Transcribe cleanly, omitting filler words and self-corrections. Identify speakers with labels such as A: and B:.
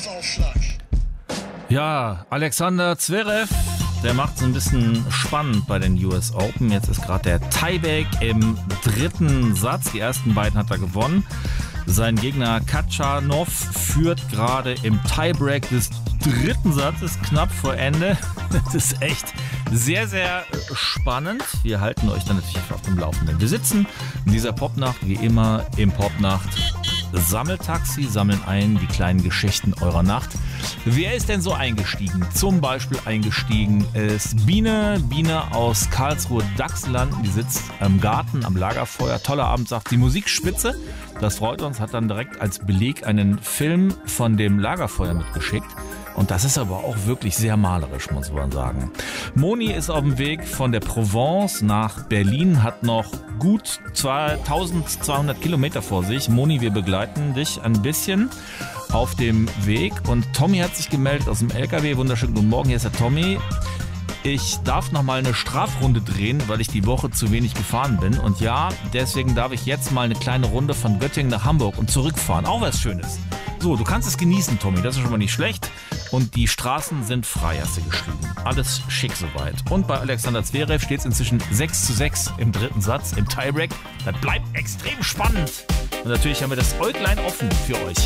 A: Faustaufschlag.
B: Ja, Alexander Zverev, der macht es ein bisschen spannend bei den US Open. Jetzt ist gerade der Tiebreak im dritten Satz. Die ersten beiden hat er gewonnen. Sein Gegner Khachanov führt gerade im Tiebreak des dritten Satzes knapp vor Ende. Das ist echt sehr, sehr spannend. Wir halten euch dann natürlich auf dem Laufenden. Wir sitzen in dieser Popnacht wie immer im Popnacht Sammeltaxi, sammeln ein die kleinen Geschichten eurer Nacht. Wer ist denn so eingestiegen? Zum Beispiel eingestiegen ist Biene aus Karlsruhe-Dachslanden. Die sitzt im Garten am Lagerfeuer. Toller Abend, sagt sie. Musikspitze. Das freut uns. Hat dann direkt als Beleg einen Film von dem Lagerfeuer mitgeschickt. Und das ist aber auch wirklich sehr malerisch, muss man sagen. Moni ist auf dem Weg von der Provence nach Berlin, hat noch gut 1200 Kilometer vor sich. Moni, wir begleiten dich ein bisschen auf dem Weg. Und Tommy hat sich gemeldet aus dem LKW. Wunderschönen guten Morgen, hier ist der Tommy. Ich darf noch mal eine Strafrunde drehen, weil ich die Woche zu wenig gefahren bin. Und ja, deswegen darf ich jetzt mal eine kleine Runde von Göttingen nach Hamburg und zurückfahren. Auch was Schönes. So, du kannst es genießen, Tommy. Das ist schon mal nicht schlecht. Und die Straßen sind frei, hast du geschrieben. Alles schick soweit. Und bei Alexander Zverev steht es inzwischen 6:6 im dritten Satz, im Tiebreak. Das bleibt extrem spannend. Und natürlich haben wir das Äuglein offen für euch.